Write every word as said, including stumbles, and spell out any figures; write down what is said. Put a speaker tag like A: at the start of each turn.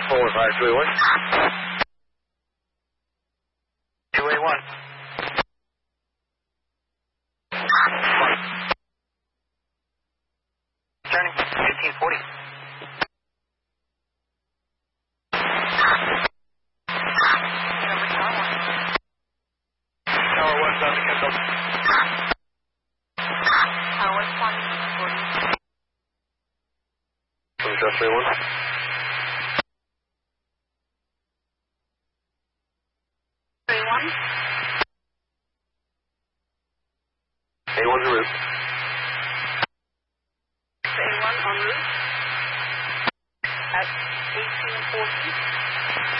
A: four five three one. two eight one. Turning, eighteen forty. Tower one, South Kendall.
B: Tower one, forty.
A: three one.
B: three one.